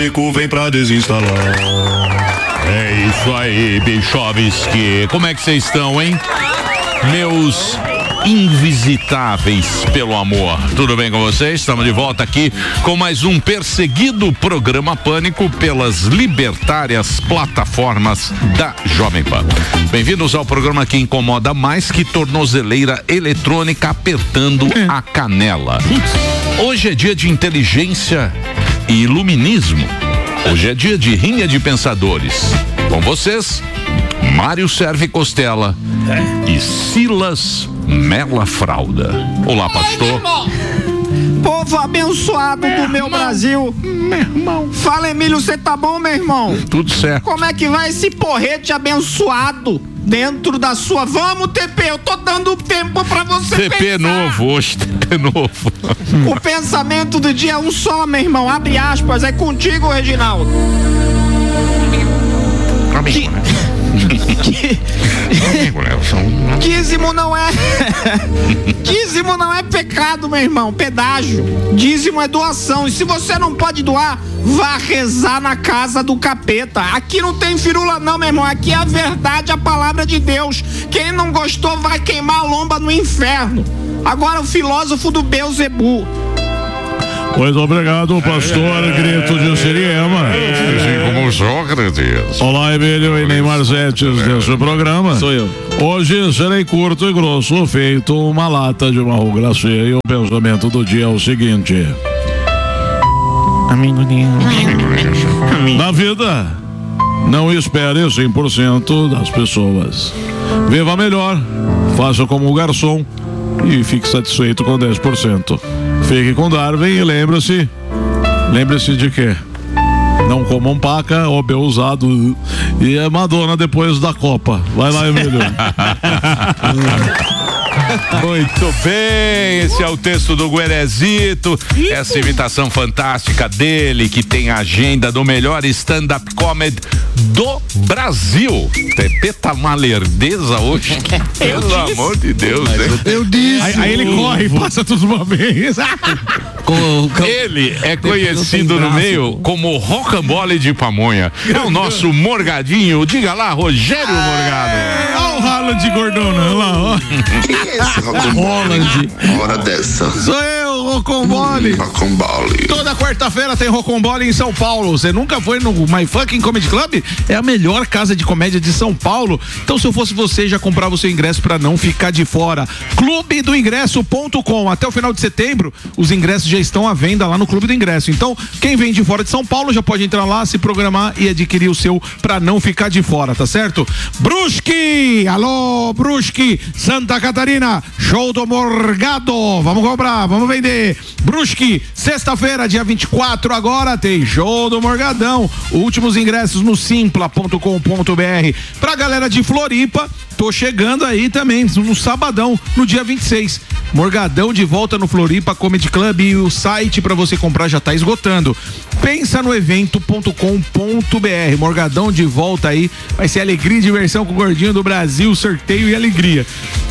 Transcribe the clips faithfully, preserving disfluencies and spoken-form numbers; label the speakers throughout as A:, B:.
A: Vem pra desinstalar.
B: É isso aí, Bichovski. Como é que vocês estão, hein? Meus invisitáveis pelo amor. Tudo bem com vocês? Estamos de volta aqui com mais um perseguido programa Pânico pelas libertárias plataformas da Jovem Pan. Bem-vindos ao programa que incomoda mais que tornozeleira eletrônica apertando a canela. Hoje é dia de inteligência e iluminismo. Hoje é dia de rinha de pensadores. Com vocês, Mário Serve Costela e Silas Mela Fralda. Olá, pastor.
C: Povo abençoado do meu Brasil.
B: Meu irmão.
C: Fala, Emílio, você tá bom, meu irmão?
B: Tudo certo.
C: Como é que vai esse porrete abençoado dentro da sua... Vamos, T P, eu tô dando tempo pra você
B: T P
C: pensar.
B: novo, hoje T P novo.
C: O pensamento do dia é um só, meu irmão. Abre aspas, é contigo, Reginaldo. Que... que... Dízimo não é dízimo não é pecado, meu irmão. Pedágio. Dízimo é doação. E se você não pode doar, vá rezar na casa do capeta. Aqui não tem firula não, meu irmão. Aqui é a verdade, a palavra de Deus. Quem não gostou vai queimar a lomba no inferno. Agora o filósofo do Beuzebu.
D: Pois obrigado, pastor é, Grito de Siriema.
B: Assim como Sócrates.
D: Olá, Emílio e Neymar Zetes desse programa.
E: Sou eu.
D: Hoje serei curto e grosso, feito uma lata de marrom glacê. E o pensamento do dia é o seguinte:
C: Amigo Deus.
D: na vida, não espere cem por cento das pessoas. Viva melhor, faça como o garçom e fique satisfeito com dez por cento. Fique com Darwin e lembre-se, lembre-se de que não comam paca ou bem usado e é Madonna depois da Copa. Vai lá, Emílio.
B: Muito bem, esse é o texto do Guerezito, essa imitação fantástica dele, que tem a agenda do melhor stand-up comedy do Brasil. T tá uma lerdeza hoje, pelo amor de Deus, hein?
E: Eu disse.
D: Aí, aí ele corre e passa tudo uma vez.
E: Com, com...
B: Ele é conhecido no meio como Rocambole de Pamonha. É o nosso Morgadinho. Diga lá, Rogério Morgado.
D: Olha o Haaland de Gordona, olha lá, ó.
F: Quem é esse Rocambole? Hora dessa.
E: Sou eu, Rocambole.
F: Rocambole.
E: Toda quarta-feira tem Rocambole em São Paulo. Você nunca foi no My Fucking Comedy Club? É a melhor casa de comédia de São Paulo. Então, se eu fosse você, já comprava o seu ingresso pra não ficar de fora. clube do ingresso ponto com. Até o final de setembro, os ingressos já estão à venda lá no Clube do Ingresso. Então, quem vem de fora de São Paulo já pode entrar lá, se programar e adquirir o seu pra não ficar de fora, tá certo? Brusque! Alô, Brusque! Santa Catarina! Show do Morgado! Vamos comprar, vamos vender! Brusque, sexta-feira, dia vinte e quatro, agora tem show do Morgadão. Últimos ingressos no simpla ponto com ponto br. Pra galera de Floripa, tô chegando aí também no sabadão, no dia vinte e seis. Morgadão de volta no Floripa Comedy Club e o site pra você comprar já tá esgotando. Pensa no evento ponto com ponto br. Morgadão de volta aí, vai ser alegria e diversão com o Gordinho do Brasil, sorteio e alegria.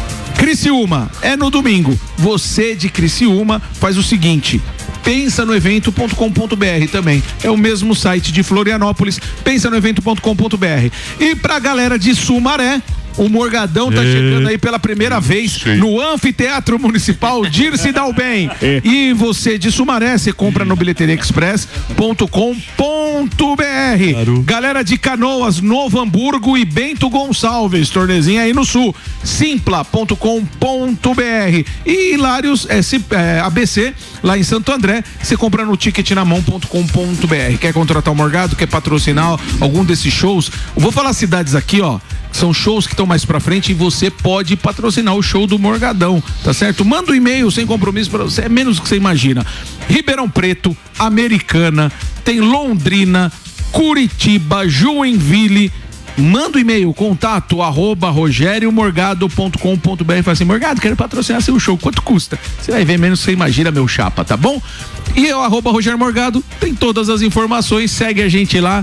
E: Criciúma, é no domingo. Você de Criciúma faz o seguinte: pensa no evento ponto com ponto br também. É o mesmo site de Florianópolis, pensa no evento ponto com ponto br. E pra galera de Sumaré, o Morgadão tá chegando aí pela primeira vez Sim. no Anfiteatro Municipal Dirce Dalben. É. E você de Sumaré, você compra no bilheteria express ponto com ponto br. Claro. Galera de Canoas, Novo Hamburgo e Bento Gonçalves, tornezinho aí no sul, simpla ponto com ponto br. E Hilários S, é, A B C, lá em Santo André, você compra no ticket na mão ponto com ponto br. Quer contratar o Morgado, quer patrocinar algum desses shows? Eu vou falar cidades aqui, ó. São shows que estão mais pra frente e você pode patrocinar o show do Morgadão, tá certo? Manda um e-mail sem compromisso pra você, é menos do que você imagina. Ribeirão Preto, Americana, tem Londrina, Curitiba, Joinville. Manda um e-mail, contato arroba rogério morgado ponto com ponto br. Fala assim: Morgado, quero patrocinar seu show, quanto custa? Você vai ver menos do que você imagina, meu chapa, tá bom? E eu, arroba Rogério Morgado, tem todas as informações, segue a gente lá.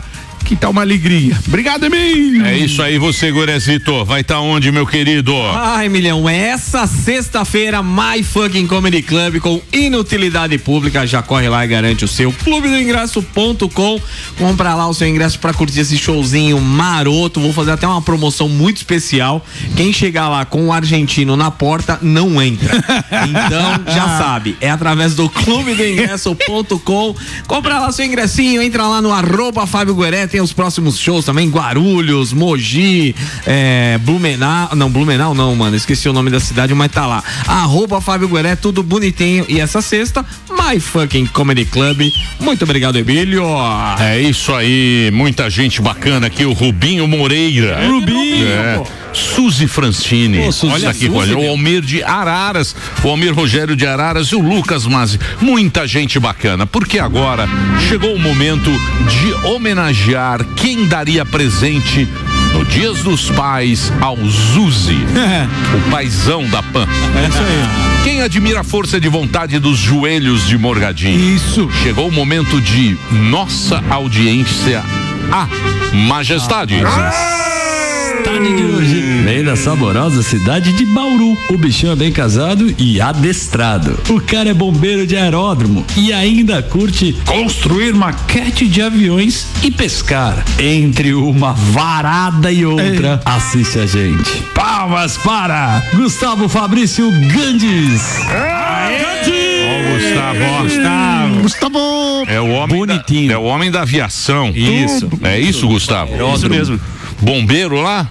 E: que tá uma alegria. Obrigado, Emílio.
B: É isso aí, você, Gorezito. Vai estar tá onde, meu querido?
C: Ai, Milhão, essa sexta-feira, My Fucking Comedy Club com inutilidade pública. Já corre lá e garante o seu. clube do ingresso ponto com. Compra lá o seu ingresso pra curtir esse showzinho maroto. Vou fazer até uma promoção muito especial. Quem chegar lá com o argentino na porta não entra. Então, já sabe, é através do clube do ingresso ponto com. Compra lá seu ingressinho, entra lá no arroba Fábio Gueré, tem os próximos shows também, Guarulhos, Mogi, é, Blumenau, não, Blumenau não, mano, esqueci o nome da cidade, mas tá lá, arroba Fábio Gueré, tudo bonitinho, e essa sexta, My Fucking Comedy Club. Muito obrigado, Emílio.
B: É isso aí, muita gente bacana aqui, o Rubinho Moreira.
C: É, Rubinho,
B: é. Suzy Francini,
C: Pô, Suzy,
B: olha aqui,
C: Suzy,
B: olha, o
C: meu.
B: Almir de Araras, o Almir Rogério de Araras e o Lucas Mazzi, muita gente bacana, porque agora chegou o momento de homenagear quem daria presente no Dias dos Pais ao Zuzi, o paizão da Pan.
E: É isso aí.
B: Quem admira a força de vontade dos joelhos de Morgadinho.
E: Isso.
B: Chegou o momento de nossa audiência a majestade.
A: Tarde de hoje vem da saborosa cidade de Bauru. O bichão é bem casado e adestrado. O cara é bombeiro de aeródromo e ainda curte construir maquete de aviões e pescar. Entre uma varada e outra, Ei. assiste a gente. Palmas para Gustavo Fabrício Gandes.
B: Ó, Gustavo, ó.
E: Gustavo. Gustavo.
B: É o homem
A: Bonitinho.
B: Da, é o homem da aviação.
A: Isso.
B: É isso, Gustavo?
G: Isso mesmo.
B: Bombeiro lá?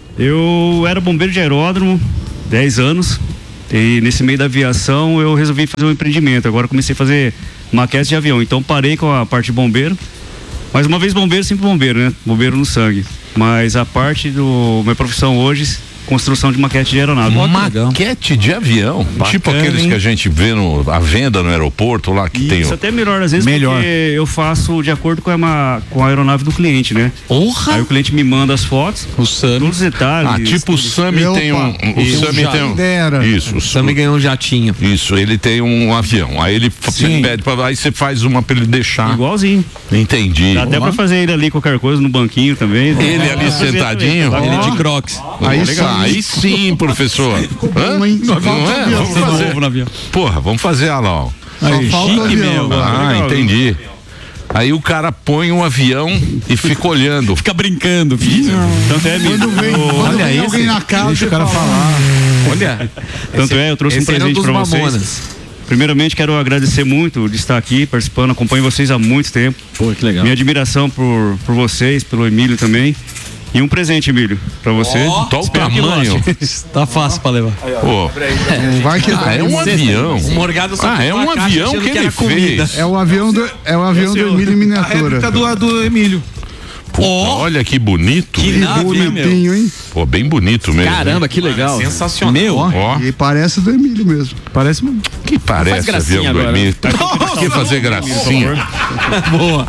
G: Eu era bombeiro de aeródromo, dez anos, e nesse meio da aviação eu resolvi fazer um empreendimento. Agora comecei a fazer maquete de avião, então parei com a parte de bombeiro. Mas uma vez bombeiro, sempre bombeiro, né? Bombeiro no sangue. Mas a parte do minha profissão hoje, construção de maquete de aeronave.
B: Maquete de avião? Bacana, tipo aqueles hein? que a gente vê no, à venda no aeroporto lá que
G: Isso,
B: tem.
G: Isso
B: o...
G: até melhor às vezes,
E: melhor.
G: Porque eu faço de acordo com a, com a aeronave do cliente, né?
C: Orra!
G: Aí o cliente me manda as fotos,
A: o Sami.
G: todos os detalhes.
B: Ah, tipo o Sami tem um. O
G: Isso,
B: Sami tem um.
E: Dera.
B: Isso, o
C: Sami ganhou um jatinho.
B: Isso, ele tem um avião. Aí ele
E: Sim.
B: pede pra. Aí você faz uma pra ele deixar.
G: Igualzinho.
B: Entendi.
G: Dá até pra fazer ele ali qualquer coisa no banquinho também.
B: Ele ali sentadinho.
G: Também.
A: Ele de Crocs.
B: Aí, sim. aí sim, professor. Hã?
E: Bom, hein?
B: Não, não é? Vamos fazer.
A: Novo no avião.
B: Porra, vamos fazer a lá, ó.
E: Aí, chique, meu.
B: Ah,
G: legal,
B: entendi. Aí o cara põe um avião e fica olhando.
A: Fica brincando, filho.
G: Tanto é,
E: Quando vem,
G: eu,
E: quando
C: olha
E: vem
C: esse.
E: alguém na casa,
C: Deixa
E: o cara falar.
C: Olha.
G: tanto é, eu trouxe um
C: esse era
G: presente
C: dos
G: pra vocês.
C: Mamonas.
G: Primeiramente, quero agradecer muito de estar aqui participando, acompanho vocês há muito tempo.
A: Pô, que legal.
G: Minha admiração por, por vocês, pelo Emílio também. E um presente, Emílio, pra você.
B: Tá o
G: Espero que
B: tamanho.
G: goste.
A: Tá fácil pra levar.
B: Pô.
E: Vai que
B: Ah, é um avião.
C: O Morgado só
B: Ah, é
C: comprou
B: um
C: a caixa
B: avião
C: achando
B: que ele
C: era comida.
B: fez.
E: É o avião do, é o avião do Emílio em A réplica
B: tá
E: do, do, do Emílio.
B: Puta, olha que bonito.
A: Que nave, meu.
E: Bonitinho, hein?
B: Pô, bem bonito mesmo.
A: Caramba, que legal.
C: Sensacional.
A: Meu,
B: Ó,
E: E parece do Emílio mesmo. Parece mesmo.
B: que parece
A: gracinha
B: avião do
A: agora.
B: Emílio. Que fazer gracinha.
E: Boa.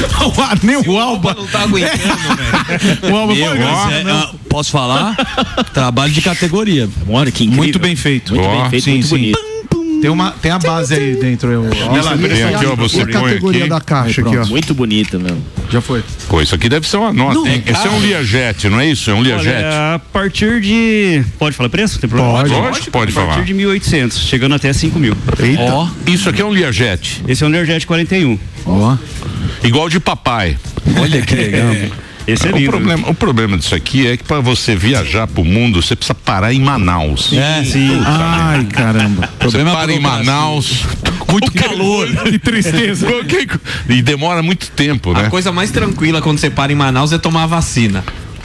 E: Nem o Alba.
C: Não tá aguentando, velho.
E: O Alba
A: Meu,
E: foi
A: mas é, ah, posso falar? Trabalho de categoria. Olha que incrível.
E: muito bem feito.
B: Muito bem
A: feito,
E: sim,
A: muito
E: sim.
A: bonito.
E: Tem, uma, tem a base aí dentro. Eu,
B: Tem aqui, ó, você
E: a
B: põe
E: categoria
B: aqui.
E: da caixa aqui, ó.
A: Muito bonita, meu.
E: Já foi.
B: Pô, isso aqui deve ser uma nota, hein? Esse é um Learjet, não é isso? É um Learjet.
G: Olha, a partir de... Pode falar preço? Tem problema?
E: Pode.
B: Lógico, pode
G: A partir
B: falar.
G: de mil e oitocentos, chegando até cinco mil.
E: Eita.
B: Ó, isso aqui é um Learjet.
G: Esse é um Learjet quarenta e um.
E: Ó.
B: Igual de papai.
A: Olha que legal.
G: Esse é
B: O
G: lindo.
B: problema, o problema disso aqui é que para você viajar pro mundo, você precisa parar em Manaus.
A: É,
G: Sim.
E: Ai, caramba.
B: Você
A: Problema
B: para em
A: burocracia.
B: Manaus.
A: Muito calor.
E: Que tristeza.
B: E demora muito tempo,
C: A
B: né?
C: coisa mais tranquila quando você para em Manaus é tomar a vacina.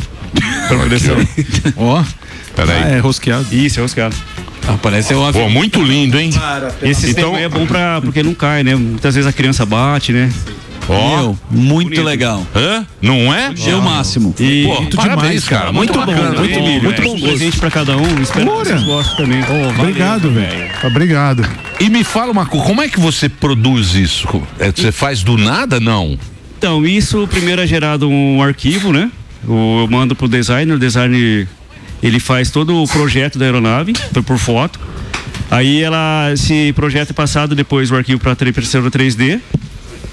E: Ó.
B: Peraí.
E: Ah, é rosqueado.
G: Isso, é os caras.
C: Ah, parece o avião.
B: Pô, muito lindo, hein?
G: Esse
B: Então-
G: sistema aí é bom pra, porque não cai, né? Muitas vezes a criança bate, né?
B: Ó.
A: Meu, muito
G: Bonito.
A: legal.
B: Hã? Não é?
A: É o máximo.
G: E
B: Pô, parabéns, cara. Muito,
G: muito bom,
B: bacana.
G: muito bom, muito bom. Presente pra cada um. Espero que vocês gostem também.
E: Obrigado, velho. Obrigado.
B: E me fala uma coisa, como é que você produz isso? É, você faz do nada, não?
G: Então, isso primeiro é gerado um arquivo, né? O- Eu mando pro designer, o designer ele faz todo o projeto da aeronave, foi por foto. Aí ela, esse projeto é passado depois o arquivo para impressora três D.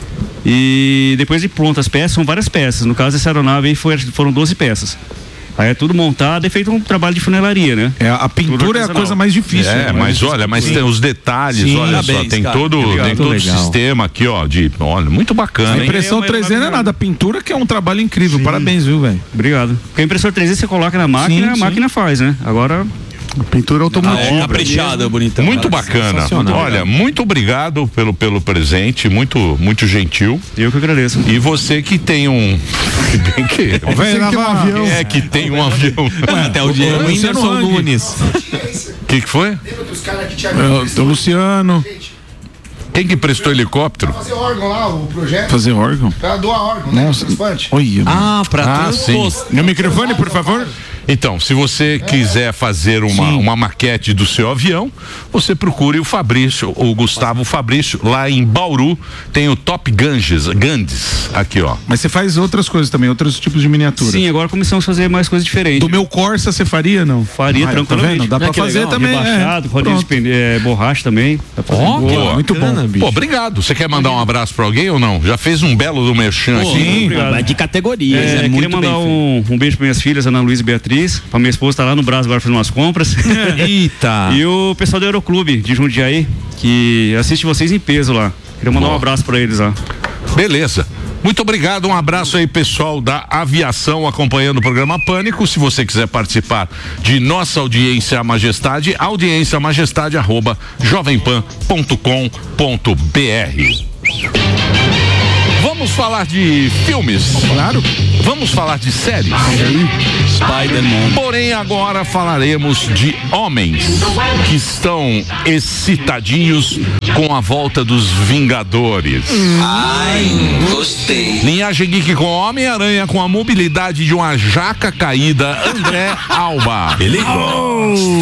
G: E depois de prontas as peças, são várias peças. No caso, essa aeronave aí foi, foram doze peças. Aí é tudo montado e feito um trabalho de funilaria, né?
E: É, a pintura é a coisa mais difícil.
B: É,
E: né?
B: mas olha, mas tem os detalhes,
E: Sim,
B: olha só,
E: parabéns,
B: tem
E: cara.
B: todo,
E: Obrigado.
B: tem todo o
E: Legal.
B: sistema aqui, ó, de, olha, muito bacana,
E: A
B: hein?
E: impressão três D não é nada, a pintura que é um trabalho incrível. Parabéns, viu, velho?
G: Obrigado. Porque a impressora três D você coloca na máquina,
E: Sim,
G: a
E: sim.
G: máquina faz, né? Agora
E: pintura automotiva.
A: Ah, é caprichada, bonitão.
B: Muito
A: Cara,
B: bacana.
A: sensacional.
B: Olha, muito obrigado pelo, pelo presente, muito, muito gentil.
G: Eu que agradeço.
B: E você que tem um. Se bem que.
E: Você que tem um avião.
B: É que tem um avião.
A: Até o dia.
E: Whindersson Nunes.
B: O que, que foi?
E: É, o Luciano.
B: Quem que prestou helicóptero?
H: Fazer órgão lá, o projeto.
E: Fazer órgão.
H: Pra doar órgão, né? Transplante.
E: Olha.
A: Ah, pra
B: Ah, sim.
E: Meu microfone, por favor.
B: Então, se você quiser fazer uma, uma maquete do seu avião, você procure o Fabrício, o Gustavo Fabrício, lá em Bauru, tem o Top Ganges, Gandes, aqui ó.
E: Mas você faz outras coisas também, outros tipos de miniatura.
G: sim, agora começamos a fazer mais coisas diferentes.
E: Do meu Corsa você faria, não?
G: Faria
E: Ah,
G: tranquilamente.
E: Tá vendo? Dá pra
A: Ah, que
E: fazer
A: legal.
E: também.
G: Rebaixado,
E: é.
G: rodinha de
E: Pronto.
G: pneu, é, borracha também. Dá pra fazer.
B: Ó, boa.
E: Muito bom.
B: Pô, obrigado. Você quer mandar um abraço pra alguém ou não? Já fez um belo do merchan
A: Pô,
B: aqui?
G: obrigado.
A: é de categorias,
G: É,
A: é,
G: queria
A: muito
G: mandar
A: bem
G: um, um beijo para minhas filhas, Ana Luísa e Beatriz. Pra minha esposa tá lá no Brás agora fazendo umas compras.
A: Eita.
G: E o pessoal do Aeroclube de Jundiaí, que assiste vocês em peso lá. Queria mandar um abraço pra eles lá.
B: Beleza. Muito obrigado, um abraço aí pessoal da aviação acompanhando o programa Pânico. Se você quiser participar de nossa audiência majestade, audiência majestade arroba jovempan ponto com ponto br. Vamos falar de filmes?
E: Claro.
B: Vamos falar de séries?
A: Spider-Man.
B: Porém, agora falaremos de homens que estão excitadinhos com a volta dos Vingadores.
I: Ai, gostei.
B: Linhagem Geek com Homem-Aranha com a mobilidade de uma jaca caída, André Alba.
A: Beleza.